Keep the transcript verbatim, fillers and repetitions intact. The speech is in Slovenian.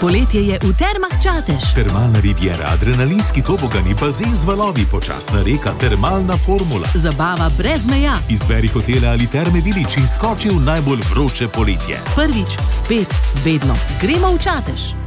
Poletje je v Termah Čatež. Termalna riviera, adrenalinski tobogani, bazen z valovi, počasna reka, termalna formula. Zabava brez meja. Izberi hotele ali terme Vilič in skoči v najbolj vroče poletje. Prvič, spet, vedno. Gremo v Čatež.